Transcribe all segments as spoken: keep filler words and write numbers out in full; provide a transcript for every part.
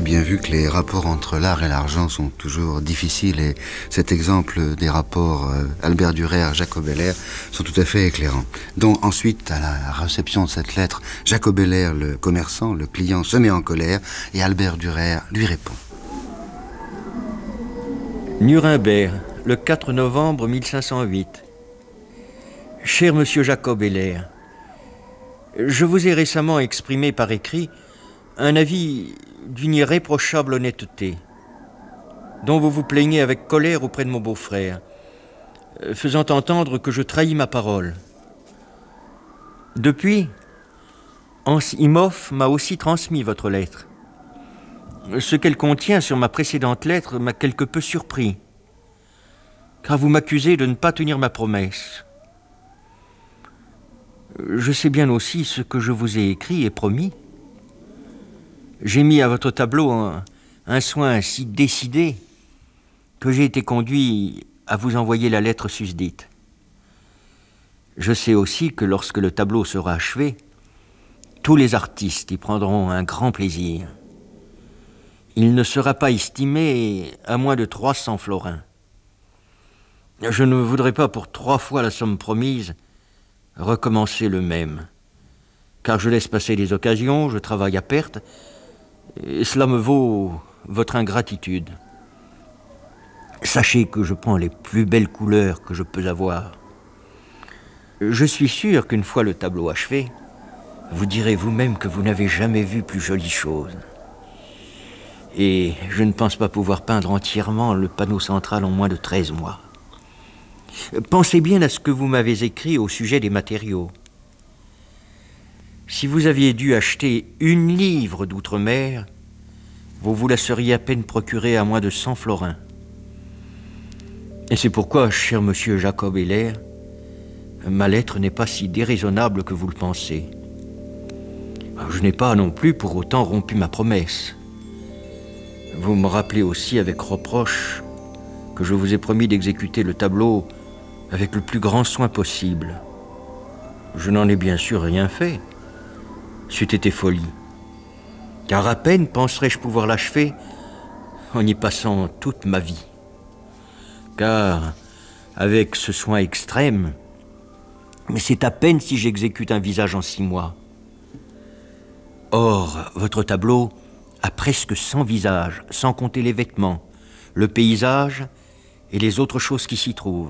bien vu que les rapports entre l'art et l'argent sont toujours difficiles et cet exemple des rapports euh, Albert Durer, Jacob Heller sont tout à fait éclairants. Donc ensuite, à la réception de cette lettre, Jacob Heller, le commerçant, le client, se met en colère et Albert Durer lui répond. Nuremberg, le quatre novembre mille cinq cent huit. Cher monsieur Jacob Heller, je vous ai récemment exprimé par écrit un avis d'une irréprochable honnêteté, dont vous vous plaignez avec colère auprès de mon beau-frère, faisant entendre que je trahis ma parole. Depuis, Hans Imhoff m'a aussi transmis votre lettre. Ce qu'elle contient sur ma précédente lettre m'a quelque peu surpris, car vous m'accusez de ne pas tenir ma promesse. Je sais bien aussi ce que je vous ai écrit et promis. J'ai mis à votre tableau un, un soin si décidé que j'ai été conduit à vous envoyer la lettre susdite. Je sais aussi que lorsque le tableau sera achevé, tous les artistes y prendront un grand plaisir. Il ne sera pas estimé à moins de trois cents florins. Je ne voudrais pas pour trois fois la somme promise recommencer le même, car je laisse passer des occasions, je travaille à perte, et cela me vaut votre ingratitude. Sachez que je prends les plus belles couleurs que je peux avoir. Je suis sûr qu'une fois le tableau achevé, vous direz vous-même que vous n'avez jamais vu plus jolie chose. Et je ne pense pas pouvoir peindre entièrement le panneau central en moins de treize mois. Pensez bien à ce que vous m'avez écrit au sujet des matériaux. Si vous aviez dû acheter une livre d'outre-mer, vous vous la seriez à peine procurée à moins de cent florins. Et c'est pourquoi, cher monsieur Jacob Heller, ma lettre n'est pas si déraisonnable que vous le pensez. Je n'ai pas non plus pour autant rompu ma promesse. Vous me rappelez aussi avec reproche que je vous ai promis d'exécuter le tableau avec le plus grand soin possible. Je n'en ai bien sûr rien fait. C'eût été folie. Car à peine penserais-je pouvoir l'achever en y passant toute ma vie. Car, avec ce soin extrême, mais c'est à peine si j'exécute un visage en six mois. Or, votre tableau a presque cent visages, sans compter les vêtements, le paysage et les autres choses qui s'y trouvent.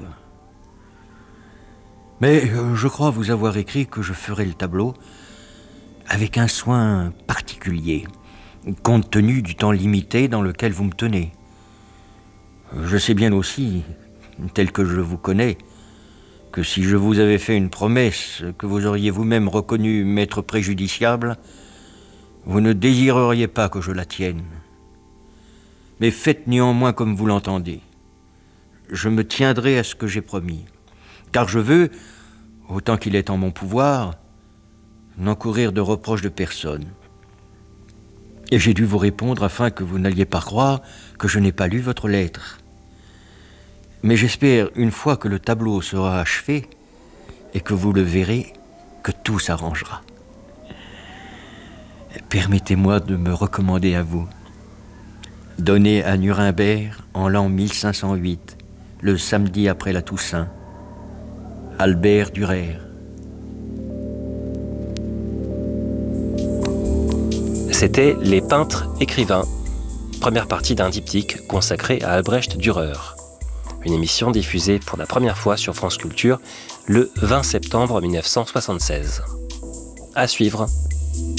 Mais euh, je crois vous avoir écrit que je ferai le tableau avec un soin particulier, compte tenu du temps limité dans lequel vous me tenez. Je sais bien aussi, tel que je vous connais, que si je vous avais fait une promesse que vous auriez vous-même reconnu m'être préjudiciable, vous ne désireriez pas que je la tienne. Mais faites néanmoins comme vous l'entendez. Je me tiendrai à ce que j'ai promis, car je veux, autant qu'il est en mon pouvoir, n'encourir de reproches de personne. Et j'ai dû vous répondre afin que vous n'alliez pas croire que je n'ai pas lu votre lettre. Mais j'espère, une fois que le tableau sera achevé et que vous le verrez, que tout s'arrangera. Permettez-moi de me recommander à vous. Donné à Nuremberg en l'an mille cinq cent huit, le samedi après la Toussaint, Albert Durer. C'était Les peintres écrivains, première partie d'un diptyque consacré à Albrecht Dürer. Une émission diffusée pour la première fois sur France Culture le vingt septembre mille neuf cent soixante-seize. À suivre.